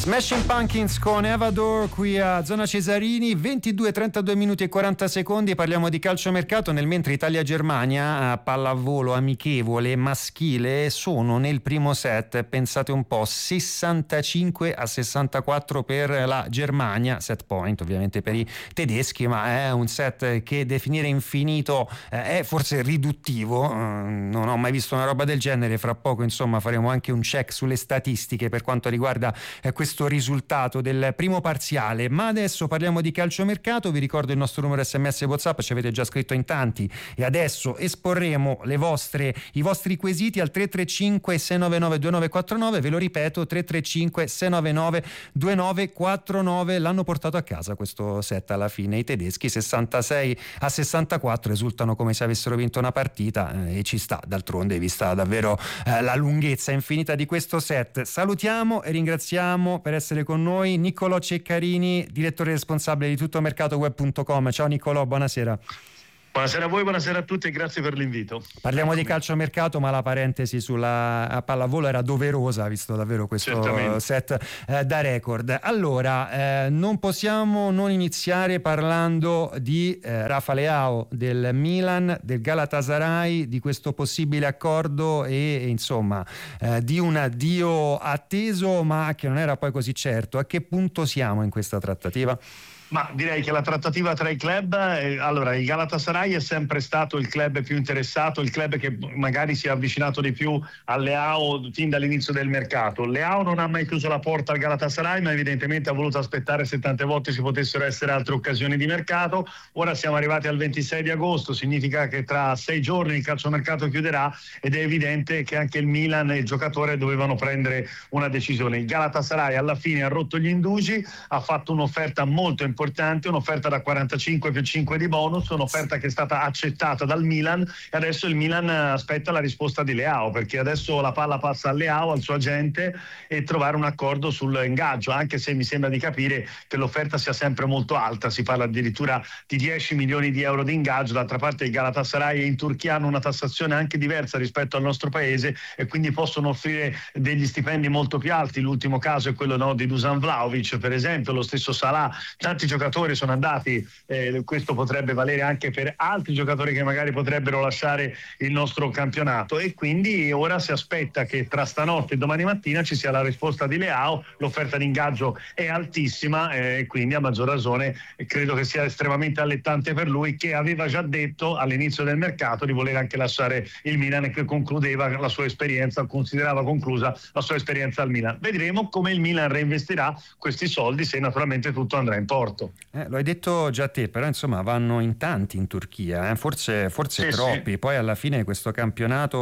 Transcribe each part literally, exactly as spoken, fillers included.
Smashing Pumpkins con Evador qui a Zona Cesarini, ventidue, trentadue minuti e quaranta secondi. Parliamo di calciomercato nel mentre Italia-Germania a pallavolo amichevole maschile sono nel primo set, pensate un po', sessantacinque a sessantaquattro per la Germania, set point ovviamente per i tedeschi, ma è un set che definire infinito eh, è forse riduttivo, uh, non ho mai visto una roba del genere. Fra poco insomma faremo anche un check sulle statistiche per quanto riguarda eh, questo risultato del primo parziale, ma adesso parliamo di calciomercato. Vi ricordo il nostro numero sms e WhatsApp, ci avete già scritto in tanti e adesso esporremo le vostre, i vostri quesiti al tre tre cinque sei nove nove due nove quattro nove. Ve lo ripeto, tre tre cinque sei nove nove due nove quattro nove. L'hanno portato a casa questo set alla fine i tedeschi, sessantasei a sessantaquattro, risultano come se avessero vinto una partita eh, e ci sta, d'altronde, vista davvero eh, la lunghezza infinita di questo set. Salutiamo e ringraziamo per essere con noi Niccolò Ceccarini, direttore responsabile di tuttomercatoweb punto com. Ciao Niccolò, buonasera. Buonasera a voi, buonasera a tutti e grazie per l'invito. Parliamo di calciomercato, ma la parentesi sulla pallavolo era doverosa, visto davvero questo Certamente. set eh, da record. Allora, eh, non possiamo non iniziare parlando di eh, Rafa Leao, del Milan, del Galatasaray, di questo possibile accordo e, e insomma eh, di un addio atteso ma che non era poi così certo. A che punto siamo in questa trattativa? Ma direi che la trattativa tra i club, eh, allora il Galatasaray è sempre stato il club più interessato, il club che magari si è avvicinato di più al Leao fin dall'inizio del mercato. Leao non ha mai chiuso la porta al Galatasaray, ma evidentemente ha voluto aspettare se tante volte ci potessero essere altre occasioni di mercato. Ora siamo arrivati al ventisei di agosto, significa che tra sei giorni il calciomercato chiuderà ed è evidente che anche il Milan e il giocatore dovevano prendere una decisione. Il Galatasaray alla fine ha rotto gli indugi, ha fatto un'offerta molto importante importante, un'offerta da quarantacinque più cinque di bonus, un'offerta che è stata accettata dal Milan e adesso il Milan aspetta la risposta di Leao, perché adesso la palla passa al Leao, al suo agente, e trovare un accordo sull'ingaggio, anche se mi sembra di capire che l'offerta sia sempre molto alta, si parla addirittura di dieci milioni di euro di ingaggio. D'altra parte il Galatasaray e in Turchia hanno una tassazione anche diversa rispetto al nostro paese e quindi possono offrire degli stipendi molto più alti. L'ultimo caso è quello no, di Dusan Vlahovic, per esempio, lo stesso Salah. Tanti giocatori sono andati, eh, questo potrebbe valere anche per altri giocatori che magari potrebbero lasciare il nostro campionato e quindi ora si aspetta che tra stanotte e domani mattina ci sia la risposta di Leao. L'offerta di ingaggio è altissima e eh, quindi a maggior ragione credo che sia estremamente allettante per lui, che aveva già detto all'inizio del mercato di voler anche lasciare il Milan e che concludeva la sua esperienza, considerava conclusa la sua esperienza al Milan. Vedremo come il Milan reinvestirà questi soldi, se naturalmente tutto andrà in porto. Eh, lo hai detto già te, però insomma vanno in tanti in Turchia, eh? forse, forse sì, troppi, sì. Poi alla fine questo campionato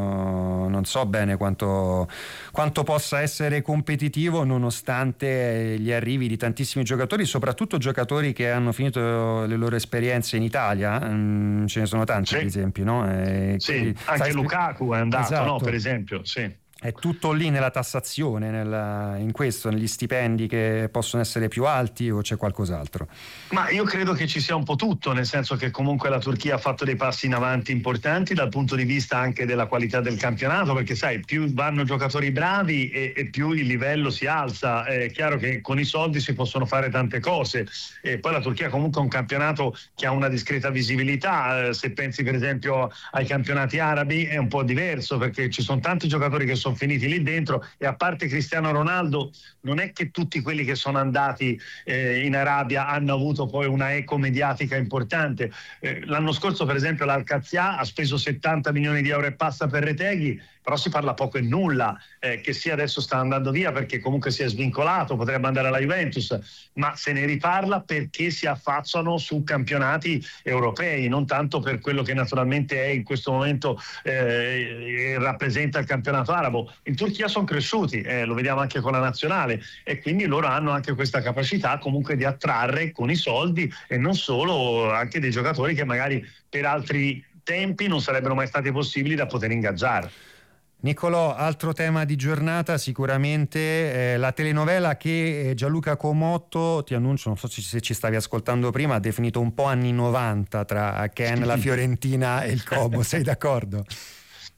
uh, non so bene quanto, quanto possa essere competitivo nonostante gli arrivi di tantissimi giocatori, soprattutto giocatori che hanno finito le loro esperienze in Italia, mm, ce ne sono tanti sì. ad esempio, no? E sì, quindi, anche sai, Lukaku è andato, esatto. no? Per esempio, sì. È tutto lì nella tassazione, nella, in questo, negli stipendi che possono essere più alti o c'è qualcos'altro? Ma io credo che ci sia un po' tutto, nel senso che comunque la Turchia ha fatto dei passi in avanti importanti dal punto di vista anche della qualità del campionato, perché sai, più vanno giocatori bravi e, e più il livello si alza. È chiaro che con i soldi si possono fare tante cose e poi la Turchia comunque è un campionato che ha una discreta visibilità. Se pensi per esempio ai campionati arabi è un po' diverso, perché ci sono tanti giocatori che sono finiti lì dentro e a parte Cristiano Ronaldo non è che tutti quelli che sono andati eh, in Arabia hanno avuto poi una eco mediatica importante. Eh, l'anno scorso per esempio l'Al-Qadsiya ha speso settanta milioni di euro e passa per Retegui, però si parla poco e nulla, eh, che sia adesso sta andando via perché comunque si è svincolato, potrebbe andare alla Juventus, ma se ne riparla perché si affacciano su campionati europei, non tanto per quello che naturalmente è in questo momento eh, rappresenta il campionato arabo. In Turchia sono cresciuti, eh, lo vediamo anche con la nazionale, e quindi loro hanno anche questa capacità comunque di attrarre con i soldi e non solo, anche dei giocatori che magari per altri tempi non sarebbero mai stati possibili da poter ingaggiare. Niccolò, altro tema di giornata sicuramente eh, la telenovela che Gianluca Comotto, ti annuncio, non so se ci stavi ascoltando prima, ha definito un po' anni novanta tra Ken, la Fiorentina e il Como, sei d'accordo?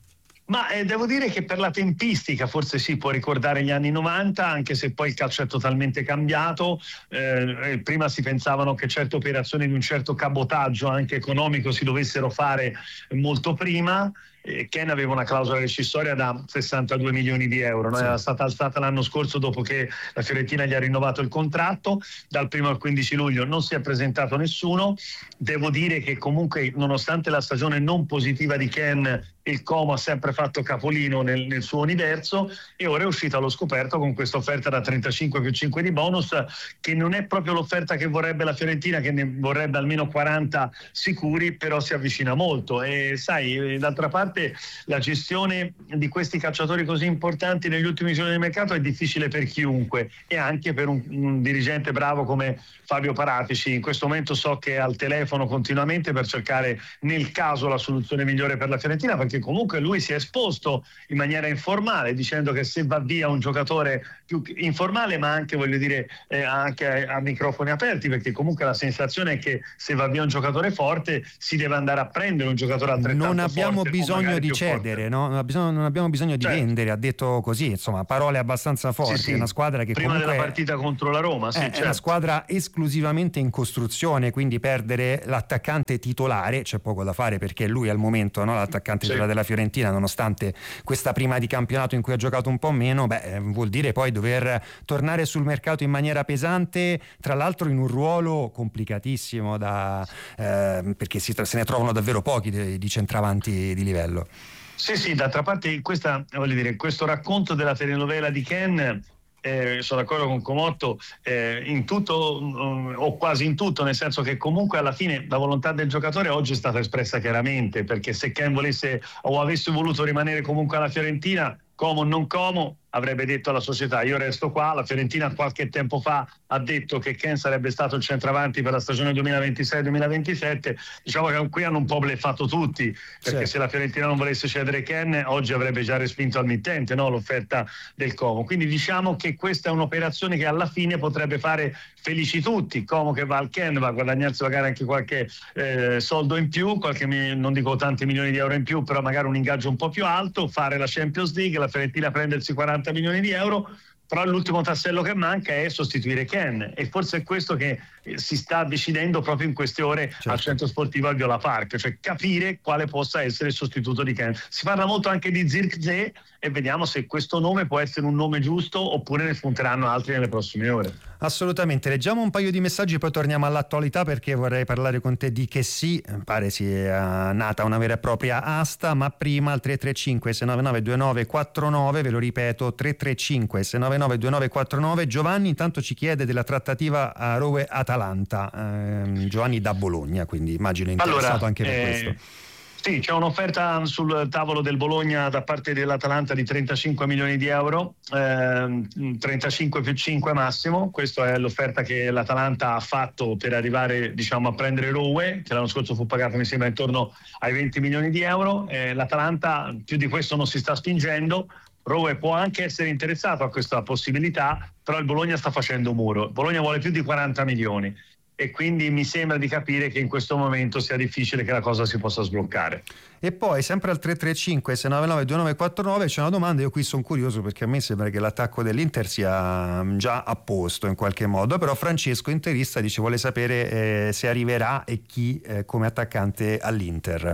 Ma eh, devo dire che per la tempistica forse si può ricordare gli anni novanta, anche se poi il calcio è totalmente cambiato. Eh, prima si pensavano che certe operazioni di un certo cabotaggio anche economico si dovessero fare molto prima. Eh, Ken aveva una clausola rescissoria da sessantadue milioni di euro, no? Sì. Era stata alzata l'anno scorso dopo che la Fiorentina gli ha rinnovato il contratto. Dal primo al quindici luglio non si è presentato nessuno. Devo dire che comunque, nonostante la stagione non positiva di Ken, il Como ha sempre fatto capolino nel, nel suo universo, e ora è uscito allo scoperto con questa offerta da trentacinque più cinque di bonus, che non è proprio l'offerta che vorrebbe la Fiorentina, che ne vorrebbe almeno quaranta sicuri, però si avvicina molto. E sai, d'altra parte la gestione di questi calciatori così importanti negli ultimi giorni del mercato è difficile per chiunque, e anche per un, un dirigente bravo come Fabio Paratici. In questo momento so che è al telefono continuamente per cercare nel caso la soluzione migliore per la Fiorentina, perché comunque lui si è esposto in maniera informale dicendo che se va via un giocatore più informale, ma anche, voglio dire, eh, anche a, a microfoni aperti, perché comunque la sensazione è che se va via un giocatore forte si deve andare a prendere un giocatore altrettanto non abbiamo forte, bisogno di cedere, no? non, abbiamo, non abbiamo bisogno di certo. vendere, ha detto così, insomma, parole abbastanza forti. Sì, sì. È una squadra che prima comunque della partita contro la Roma, sì, è, certo. è una squadra esclusivamente in costruzione, quindi perdere l'attaccante titolare c'è poco da fare, perché lui al momento, no, l'attaccante sì. della Fiorentina, nonostante questa prima di campionato in cui ha giocato un po' meno, beh, vuol dire poi dover tornare sul mercato in maniera pesante, tra l'altro in un ruolo complicatissimo da, eh, perché si, se ne trovano davvero pochi di, di centravanti di livello. Sì, sì, d'altra parte questa, voglio dire, questo racconto della telenovela di Ken, eh, sono d'accordo con Comotto, eh, in tutto um, o quasi in tutto, nel senso che comunque alla fine la volontà del giocatore oggi è stata espressa chiaramente, perché se Ken volesse o avesse voluto rimanere comunque alla Fiorentina, Como o non Como, avrebbe detto alla società: io resto qua. La Fiorentina qualche tempo fa ha detto che Ken sarebbe stato il centravanti per la stagione duemilaventisei duemilaventisette. Diciamo che qui hanno un po' bleffato tutti, perché sì. se la Fiorentina non volesse cedere Ken oggi avrebbe già respinto al mittente, no, l'offerta del Como. Quindi diciamo che questa è un'operazione che alla fine potrebbe fare felici tutti. Como che va al Ken va a guadagnarsi magari anche qualche eh, soldo in più, qualche, non dico tanti milioni di euro in più, però magari un ingaggio un po' più alto, fare la Champions League, la Fiorentina prendersi quaranta milioni di euro, però l'ultimo tassello che manca è sostituire Ken, e forse è questo che si sta decidendo proprio in queste ore certo. al centro sportivo al Viola Park, cioè capire quale possa essere il sostituto di Ken. Si parla molto anche di Zirkzee, e vediamo se questo nome può essere un nome giusto oppure ne spunteranno altri nelle prossime ore. Assolutamente. Leggiamo un paio di messaggi, poi torniamo all'attualità, perché vorrei parlare con te di che sì, pare sia nata una vera e propria asta, ma prima al tre tre cinque sei nove nove due nove quattro nove, ve lo ripeto, tre tre cinque sei nove nove due nove quattro nove. Giovanni intanto ci chiede della trattativa a Rome-Atalanta, eh, Giovanni da Bologna, quindi immagino interessato allora, anche per eh... questo. Sì, c'è un'offerta sul tavolo del Bologna da parte dell'Atalanta di trentacinque milioni di euro, eh, trentacinque più cinque massimo. Questa è l'offerta che l'Atalanta ha fatto per arrivare, diciamo, a prendere Rowe, che l'anno scorso fu pagato mi sembra intorno ai venti milioni di euro. Eh, L'Atalanta più di questo non si sta spingendo. Rowe può anche essere interessato a questa possibilità, però il Bologna sta facendo muro. Il Bologna vuole più di quaranta milioni. E quindi mi sembra di capire che in questo momento sia difficile che la cosa si possa sbloccare. E poi sempre al tre tre cinque sei nove nove due nove quattro nove c'è una domanda. Io qui sono curioso, perché a me sembra che l'attacco dell'Inter sia già a posto in qualche modo, però Francesco, interista, dice vuole sapere eh, se arriverà e chi eh, come attaccante all'Inter.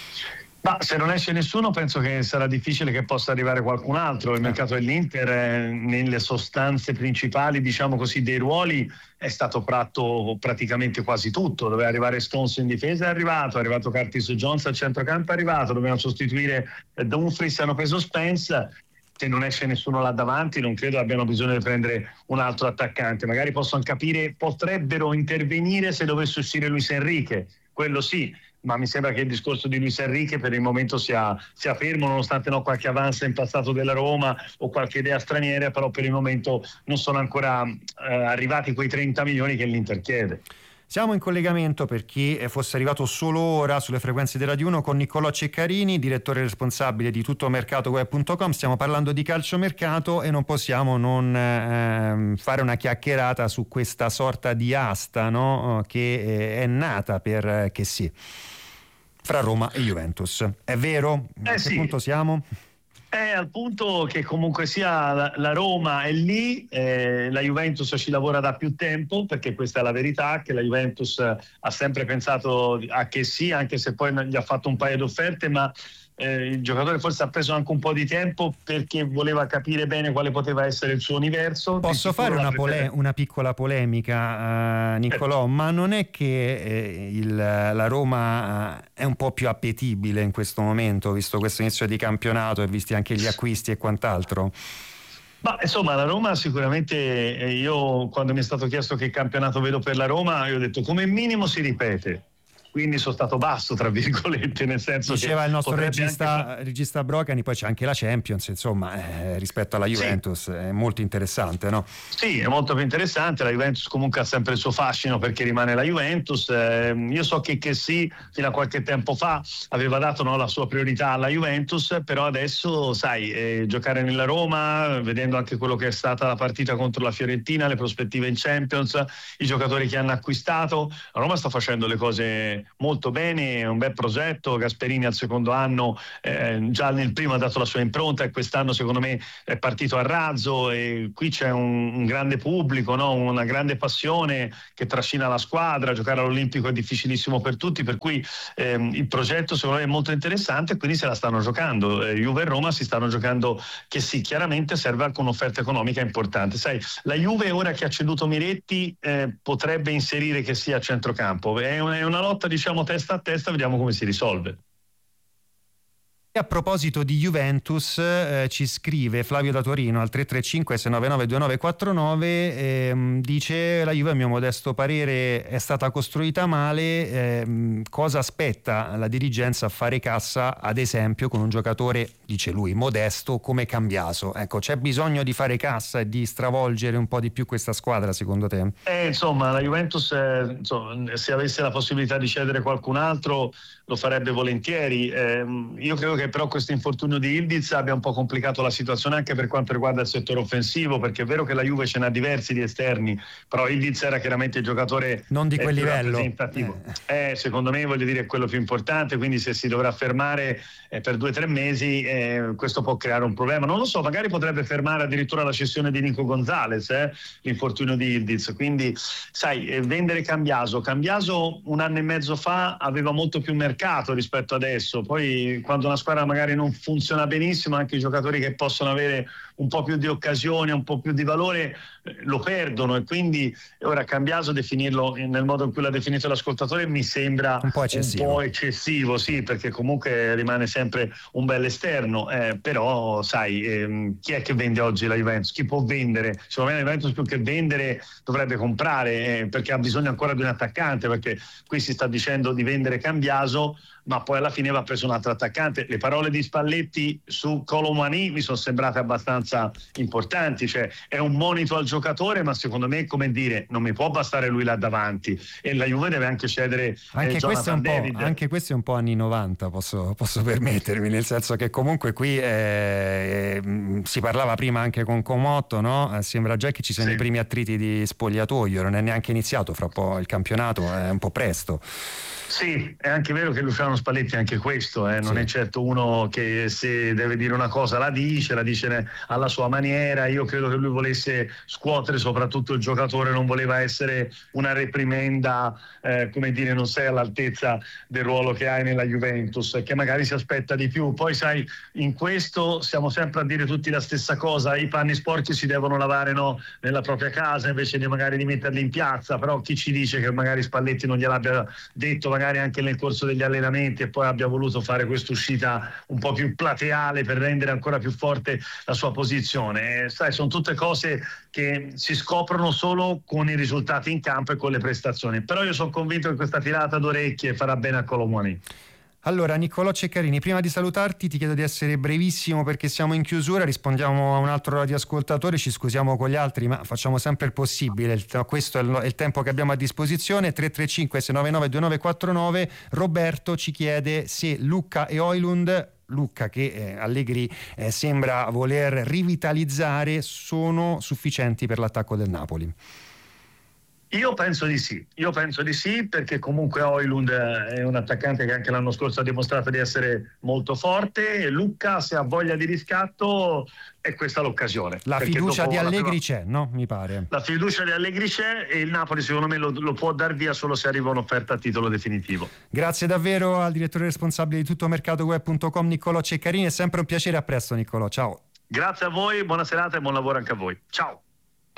Ma se non esce nessuno penso che sarà difficile che possa arrivare qualcun altro. Il mercato dell'Inter eh, nelle sostanze principali, diciamo così, dei ruoli è stato fatto praticamente quasi tutto. Doveva arrivare Stones in difesa, è arrivato, è arrivato Curtis Jones al centrocampo, è arrivato, dovevano sostituire Dumfries, hanno preso Spence. Se non esce nessuno là davanti non credo abbiano bisogno di prendere un altro attaccante. Magari possono capire, potrebbero intervenire se dovesse uscire Luis Enrique, quello sì, ma mi sembra che il discorso di Luis Enrique per il momento sia, sia fermo, nonostante no, qualche avanza in passato della Roma o qualche idea straniera, però per il momento non sono ancora eh, arrivati quei trenta milioni che l'Inter chiede. Siamo in collegamento, per chi fosse arrivato solo ora, sulle frequenze di Radio uno con Niccolò Ceccarini, direttore responsabile di tuttomercatoweb punto com. Stiamo parlando di calciomercato e non possiamo non eh, fare una chiacchierata su questa sorta di asta, no? Che è nata per che sì. fra Roma e Juventus. È vero? Eh a che sì. punto siamo? È al punto che comunque sia la, la Roma è lì, eh, la Juventus ci lavora da più tempo, perché questa è la verità, che la Juventus ha sempre pensato a che sì, anche se poi gli ha fatto un paio di offerte, ma eh, il giocatore forse ha preso anche un po' di tempo perché voleva capire bene quale poteva essere il suo universo. Posso fare una, pole- una piccola polemica, uh, Niccolò, eh. ma non è che eh, il, la Roma uh, è un po' più appetibile in questo momento, visto questo inizio di campionato e visti anche gli acquisti e quant'altro? Ma insomma, la Roma sicuramente, io quando mi è stato chiesto che campionato vedo per la Roma, io ho detto come minimo si ripete. Quindi sono stato basso, tra virgolette, nel senso diceva che il nostro regista, anche... regista Brocani, poi c'è anche la Champions, insomma, eh, rispetto alla Juventus sì. È molto interessante, no? Sì, è molto più interessante. La Juventus comunque ha sempre il suo fascino perché rimane la Juventus. Eh, io so che che sì, fino a qualche tempo fa aveva dato, no, la sua priorità alla Juventus, però adesso, sai, eh, giocare nella Roma, vedendo anche quello che è stata la partita contro la Fiorentina, le prospettive in Champions, i giocatori che hanno acquistato, la Roma sta facendo le cose molto bene, è un bel progetto. Gasperini al secondo anno, eh, già nel primo ha dato la sua impronta e quest'anno secondo me è partito a razzo, e qui c'è un, un grande pubblico, no? Una grande passione che trascina la squadra. Giocare all'Olimpico è difficilissimo per tutti, per cui ehm, il progetto secondo me è molto interessante e quindi se la stanno giocando. eh, Juve e Roma si stanno giocando che sì, chiaramente serve anche un'offerta economica importante. Sai, la Juve ora che ha ceduto Miretti eh, potrebbe inserire che sia a centrocampo, è una, è una lotta diciamo testa a testa, vediamo come si risolve. A proposito di Juventus, eh, ci scrive Flavio da Torino al tre tre cinque sei nove nove due nove quattro nove, ehm, dice: la Juve a mio modesto parere è stata costruita male, ehm, cosa aspetta la dirigenza a fare cassa, ad esempio con un giocatore, dice lui, modesto come Cambiaso? Ecco, c'è bisogno di fare cassa e di stravolgere un po' di più questa squadra, secondo te? Eh, insomma, la Juventus eh, insomma, se avesse la possibilità di cedere qualcun altro lo farebbe volentieri. Eh, io credo che però questo infortunio di Ildiz abbia un po' complicato la situazione anche per quanto riguarda il settore offensivo, perché è vero che la Juve ce n'ha diversi di esterni, però Ildiz era chiaramente il giocatore non di quel livello rappresentativo. Eh. Eh, secondo me, voglio dire, è quello più importante, quindi se si dovrà fermare eh, per due o tre mesi eh, questo può creare un problema. Non lo so, magari potrebbe fermare addirittura la cessione di Nico Gonzalez, eh, l'infortunio di Ildiz. Quindi sai, eh, vendere Cambiaso Cambiaso un anno e mezzo fa aveva molto più mercato rispetto adesso, poi quando una squadra magari non funziona benissimo, anche i giocatori che possono avere un po' più di occasione, un po' più di valore eh, lo perdono, e quindi ora Cambiaso definirlo nel modo in cui l'ha definito l'ascoltatore mi sembra un po' eccessivo, un po' eccessivo sì, perché comunque rimane sempre un bel esterno, eh, però sai, ehm, chi è che vende oggi la Juventus? Chi può vendere? Secondo me la Juventus più che vendere dovrebbe comprare, eh, perché ha bisogno ancora di un attaccante, perché qui si sta dicendo di vendere Cambiaso ma poi alla fine va preso un altro attaccante. Le parole di Spalletti su Kolo Muani mi sono sembrate abbastanza importanti, cioè è un monito al giocatore, ma secondo me, come dire, non mi può bastare lui là davanti, e la Juve deve anche cedere anche, eh, questo, è un David. po', anche questo è un po' anni novanta, posso, posso permettermi, nel senso che comunque qui eh, si parlava prima anche con Comotto, no? Eh, sembra già che ci siano sì. i primi attriti di spogliatoio, non è neanche iniziato, fra po' il campionato, è un po' presto. Sì, è anche vero che Luciano Spalletti anche questo, eh, non sì. è certo uno che se deve dire una cosa la dice, la dice alla sua maniera. Io credo che lui volesse scuotere soprattutto il giocatore, non voleva essere una reprimenda, eh, come dire, non sei all'altezza del ruolo che hai nella Juventus, che magari si aspetta di più. Poi sai, in questo siamo sempre a dire tutti la stessa cosa, i panni sporchi si devono lavare, no, nella propria casa invece di magari di metterli in piazza, però chi ci dice che magari Spalletti non gliel'abbia detto magari anche nel corso degli allenamenti e poi abbia voluto fare quest'uscita un po' più plateale per rendere ancora più forte la sua posizione. Eh, sai, sono tutte cose che si scoprono solo con i risultati in campo e con le prestazioni, però io sono convinto che questa tirata d'orecchie farà bene a Kolo Muani. Allora, Niccolò Ceccarini, prima di salutarti ti chiedo di essere brevissimo perché siamo in chiusura, rispondiamo a un altro radioascoltatore, ci scusiamo con gli altri ma facciamo sempre il possibile, il, questo è il, è il tempo che abbiamo a disposizione. Tre tre cinque sei nove nove due nove quattro nove. Roberto ci chiede se Lucca e Højlund, Lucca che eh, Allegri eh, sembra voler rivitalizzare, sono sufficienti per l'attacco del Napoli. Io penso di sì, io penso di sì perché comunque Højlund è un attaccante che anche l'anno scorso ha dimostrato di essere molto forte e Lucca, se ha voglia di riscatto, è questa l'occasione. La fiducia di Allegri prima... c'è, no? Mi pare. La fiducia di Allegri c'è e il Napoli secondo me lo, lo può dar via solo se arriva un'offerta a titolo definitivo. Grazie davvero al direttore responsabile di tuttomercatoweb punto com Niccolò Ceccarini, è sempre un piacere, a presto Niccolò, ciao. Grazie a voi, buona serata e buon lavoro anche a voi. Ciao.